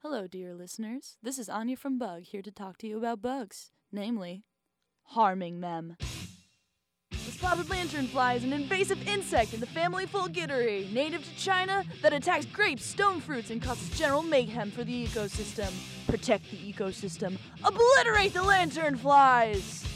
Hello, dear listeners. This is Anya from Bug, here to talk to you about bugs, namely, harming them. The spotted lanternfly is an invasive insect in the family Fulgidae, native to China, that attacks grapes, stone fruits, and causes general mayhem for the ecosystem. Protect the ecosystem. Obliterate the lanternflies!